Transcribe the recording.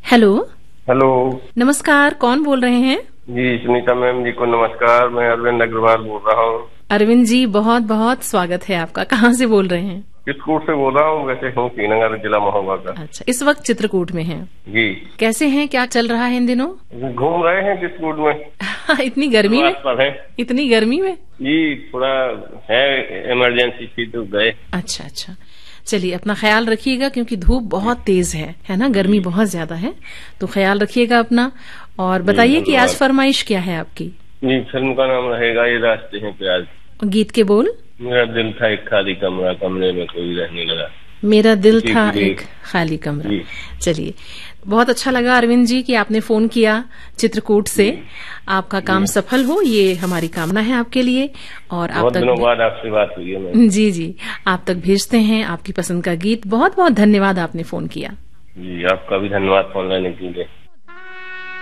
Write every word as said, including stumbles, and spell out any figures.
Hello. Hello. नमस्कार, कौन बोल रहे हैं? जी सुनीता मैम जी को नमस्कार। मैं अरविंद अग्रवाल बोल रहा हूँ। अरविंद जी बहुत बहुत स्वागत है आपका। कहाँ से बोल रहे हैं? चित्रकूट से बोल रहा हूँ। वैसे हूँ श्रीनगर जिला महोबा का। अच्छा, इस वक्त चित्रकूट में हैं? जी। कैसे हैं, क्या चल रहा है इन दिनों? घूम रहे हैं चित्रकूट में। इतनी गर्मी में? है इतनी गर्मी में? जी थोड़ा है इमरजेंसी थी तो गए। अच्छा अच्छा, चलिए अपना ख्याल रखिएगा क्योंकि धूप बहुत तेज है है ना, गर्मी बहुत ज्यादा है, तो ख्याल रखिएगा अपना। और बताइए कि आज फरमाइश क्या है आपकी? जी फिल्म का नाम रहेगा ये रास्ते हैं प्यार। गीत के बोल? मेरा दिल था एक खाली कमरा, कमरे में कोई रहने लगा। मेरा दिल था एक खाली कमरा। चलिए, बहुत अच्छा लगा अरविंद जी कि आपने फोन किया चित्रकूट से। आपका काम सफल हो, ये हमारी कामना है आपके लिए। और आप बहुत तक दिनों बाद आपसे बात हुई है मैं। जी जी, आप तक भेजते हैं आपकी पसंद का गीत। बहुत बहुत धन्यवाद, आपने फोन किया। जी आपका भी धन्यवाद फोन लेने के लिए।